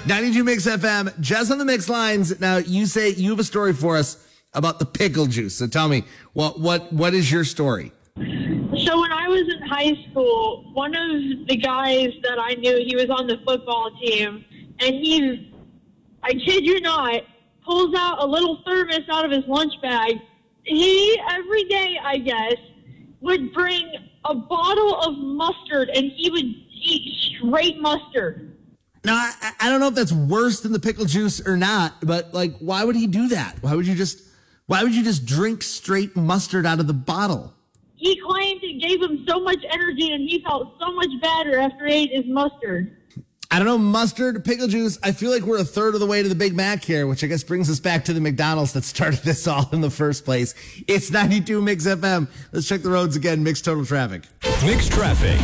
92 Mix FM, Jess on the Mix lines. Now, you say you have a story for us about the pickle juice. So tell me, what is your story? So when I was in high school, one of the guys that I knew, he was on the football team, and I kid you not, pulls out a little thermos out of his lunch bag. He, every day, I guess, would bring a bottle of mustard, and he would eat straight mustard. Now, I don't know if that's worse than the pickle juice or not, but like, why would he do that? Why would you just drink straight mustard out of the bottle? He claimed it gave him so much energy and he felt so much better after he ate his mustard. I don't know, mustard, pickle juice. I feel like we're a third of the way to the Big Mac here, which I guess brings us back to the McDonald's that started this all in the first place. It's 92 Mix FM. Let's check the roads again. Mixed total traffic. Mixed traffic.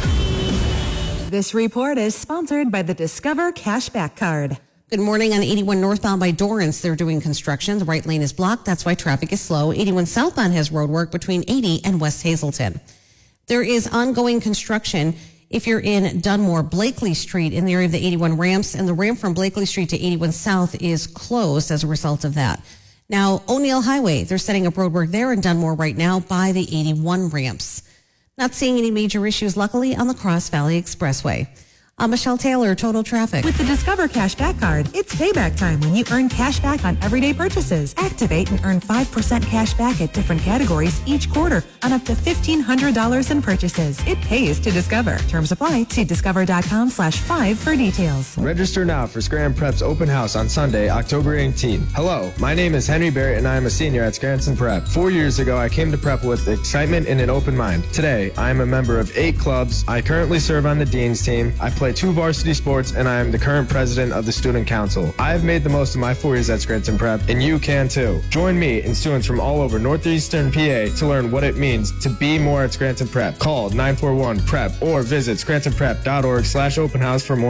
This report is sponsored by the Discover Cashback Card. Good morning on 81 northbound by Dorrance. They're doing construction. The right lane is blocked. That's why traffic is slow. 81 southbound has road work between 80 and West Hazelton. There is ongoing construction if you're in Dunmore, Blakely Street in the area of the 81 ramps, and the ramp from Blakely Street to 81 South is closed as a result of that. Now, O'Neill Highway, they're setting up road work there in Dunmore right now by the 81 ramps. Not seeing any major issues, luckily, on the Cross Valley Expressway. I'm Michelle Taylor, Total Traffic. With the Discover Cashback Card, it's payback time when you earn cash back on everyday purchases. Activate and earn 5% cash back at different categories each quarter on up to $1,500 in purchases. It pays to Discover. Terms apply. See discover.com/5 for details. Register now for Scranton Prep's open house on Sunday, October 18th. Hello, my name is Henry Barrett and I am a senior at Scranton Prep. 4 years ago, I came to Prep with excitement and an open mind. Today, I am a member of 8 clubs. I currently serve on the Dean's team. I play 2 varsity sports, and I am the current president of the Student Council. I have made the most of my 4 years at Scranton Prep, and you can too. Join me and students from all over Northeastern PA to learn what it means to be more at Scranton Prep. Call 941-PREP or visit scrantonprep.org/open house for more